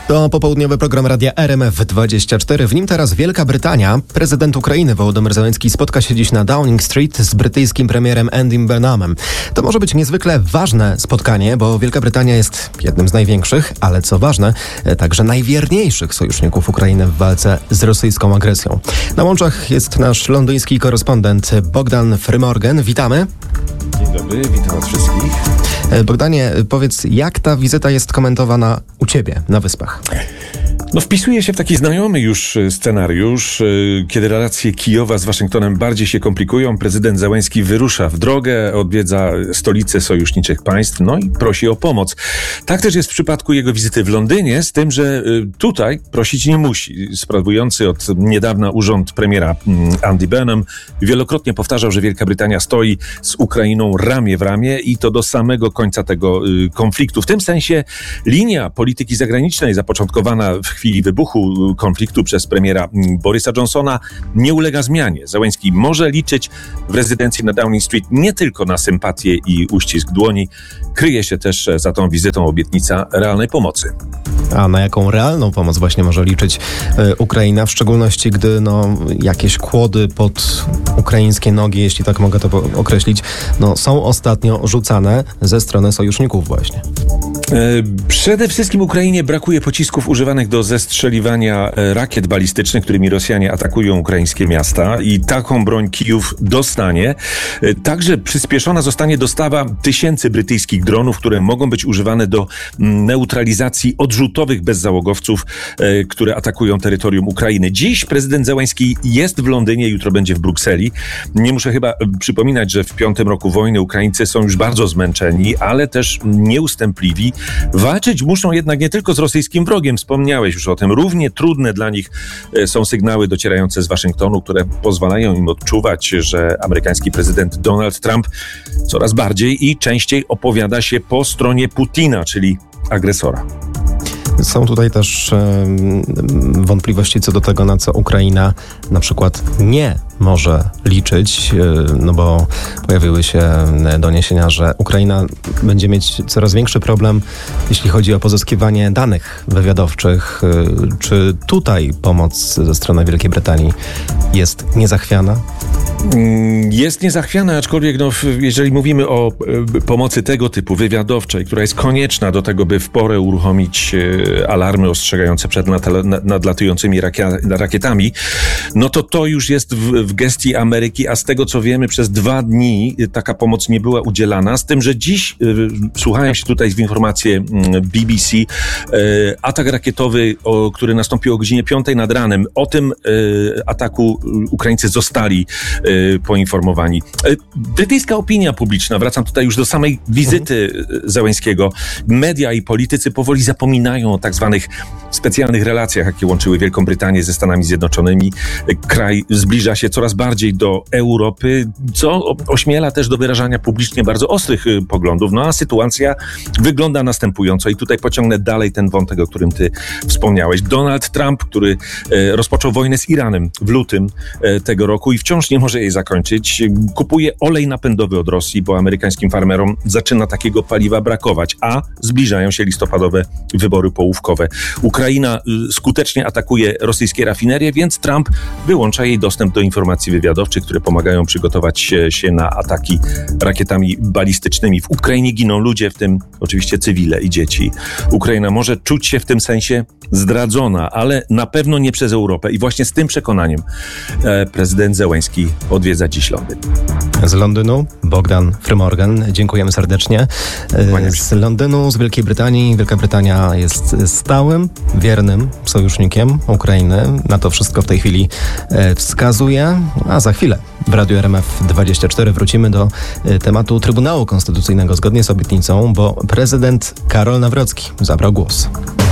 To popołudniowy program Radia RMF24. W nim teraz Wielka Brytania. Prezydent Ukrainy Wołodymyr Zełenski spotka się dziś na Downing Street z brytyjskim premierem Andym Burnhamem. To może być niezwykle ważne spotkanie, bo Wielka Brytania jest jednym z największych, ale co ważne, także najwierniejszych sojuszników Ukrainy w walce z rosyjską agresją. Na łączach jest nasz londyński korespondent Bogdan Frymorgan. Witamy. Dzień dobry, witam was wszystkich. Bogdanie, powiedz, jak ta wizyta jest komentowana u ciebie na Wyspach? Wpisuje się w taki znajomy już scenariusz. Kiedy relacje Kijowa z Waszyngtonem bardziej się komplikują, prezydent Zełenski wyrusza w drogę, odwiedza stolice sojuszniczych państw, i prosi o pomoc. Tak też jest w przypadku jego wizyty w Londynie, z tym, że tutaj prosić nie musi. Sprawujący od niedawna urząd premiera Andy Burnham wielokrotnie powtarzał, że Wielka Brytania stoi z Ukrainą ramię w ramię i to do samego końca tego konfliktu. W tym sensie linia polityki zagranicznej zapoczątkowana w chwili wybuchu konfliktu przez premiera Borysa Johnsona nie ulega zmianie. Zełenski może liczyć w rezydencji na Downing Street nie tylko na sympatię i uścisk dłoni. Kryje się też za tą wizytą obietnica realnej pomocy. A na jaką realną pomoc właśnie może liczyć Ukraina, w szczególności gdy jakieś kłody pod ukraińskie nogi, jeśli tak mogę to określić, są ostatnio rzucane ze strony sojuszników właśnie? Przede wszystkim Ukrainie brakuje pocisków używanych do zestrzeliwania rakiet balistycznych, którymi Rosjanie atakują ukraińskie miasta, i taką broń Kijów dostanie. Także przyspieszona zostanie dostawa tysięcy brytyjskich dronów, które mogą być używane do neutralizacji odrzutowych bezzałogowców, które atakują terytorium Ukrainy. Dziś prezydent Zełenski jest w Londynie, jutro będzie w Brukseli. Nie muszę chyba przypominać, że w 5. roku wojny Ukraińcy są już bardzo zmęczeni, ale też nieustępliwi. Walczyć muszą jednak nie tylko z rosyjskim wrogiem, wspomniałeś już o tym. Równie trudne dla nich są sygnały docierające z Waszyngtonu, które pozwalają im odczuwać, że amerykański prezydent Donald Trump coraz bardziej i częściej opowiada się po stronie Putina, czyli agresora. Są tutaj też wątpliwości co do tego, na co Ukraina na przykład nie może liczyć, bo pojawiły się doniesienia, że Ukraina będzie mieć coraz większy problem, jeśli chodzi o pozyskiwanie danych wywiadowczych. Czy tutaj pomoc ze strony Wielkiej Brytanii jest niezachwiana? Jest niezachwiana, aczkolwiek jeżeli mówimy o pomocy tego typu wywiadowczej, która jest konieczna do tego, by w porę uruchomić alarmy ostrzegające przed nadlatującymi rakietami, to już jest w gestii Ameryki, a z tego co wiemy, przez 2 dni taka pomoc nie była udzielana, z tym, że dziś słuchałem się tutaj w informacje BBC, atak rakietowy, który nastąpił o godzinie 5 nad ranem, o tym ataku Ukraińcy zostali poinformowani. Brytyjska opinia publiczna, wracam tutaj już do samej wizyty Zełenskiego, media i politycy powoli zapominają o tak zwanych specjalnych relacjach, jakie łączyły Wielką Brytanię ze Stanami Zjednoczonymi. Kraj zbliża się coraz bardziej do Europy, co ośmiela też do wyrażania publicznie bardzo ostrych poglądów. A sytuacja wygląda następująco i tutaj pociągnę dalej ten wątek, o którym ty wspomniałeś. Donald Trump, który rozpoczął wojnę z Iranem w lutym tego roku i wciąż nie może jej zakończyć, kupuje olej napędowy od Rosji, bo amerykańskim farmerom zaczyna takiego paliwa brakować, a zbliżają się listopadowe wybory połówkowe. Ukraina skutecznie atakuje rosyjskie rafinerie, więc Trump wyłącza jej dostęp do informacji wywiadowczych, które pomagają przygotować się na ataki rakietami balistycznymi. W Ukrainie giną ludzie, w tym oczywiście cywile i dzieci. Ukraina może czuć się w tym sensie zdradzona, ale na pewno nie przez Europę. I właśnie z tym przekonaniem prezydent Zełenski odwiedza dziś Londyn. Z Londynu Bogdan Frymorgan. Dziękujemy serdecznie. Z Londynu, z Wielkiej Brytanii. Wielka Brytania jest stałym, wiernym sojusznikiem Ukrainy. Na to wszystko w tej chwili wskazuje. A za chwilę w Radiu RMF24 wrócimy do tematu Trybunału Konstytucyjnego zgodnie z obietnicą, bo prezydent Karol Nawrocki zabrał głos.